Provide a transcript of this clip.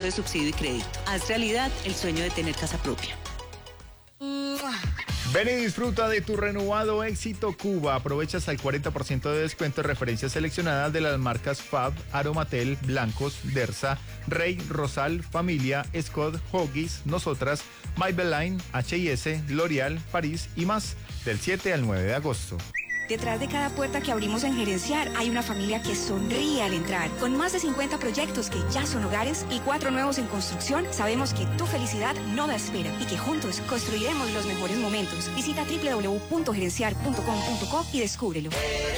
de subsidio y crédito. Haz realidad el sueño de tener casa propia. Ven y disfruta de tu renovado Éxito Cuba. Aprovecha hasta el 40% de descuento en referencias seleccionadas de las marcas Fab, Aromatel, Blancos, Dersa, Rey, Rosal, Familia, Scott, Huggies, Nosotras, Maybelline, H&S, L'Oreal, París y más, del 7 al 9 de agosto. Detrás de cada puerta que abrimos en Gerenciar hay una familia que sonríe al entrar. Con más de 50 proyectos que ya son hogares y 4 nuevos en construcción, sabemos que tu felicidad no da espera y que juntos construiremos los mejores momentos. Visita www.gerenciar.com.co y descúbrelo.